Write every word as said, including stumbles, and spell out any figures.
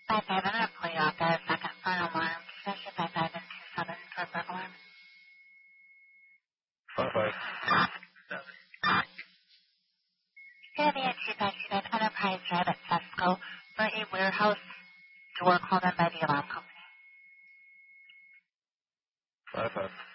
five five, I'm going to pull you off there a second for an alarm. Station five five and two seven for a burglar alarm. five five. Vivian two five two five Enterprise Drive at Fesco for a warehouse door called in by the alarm company. five five.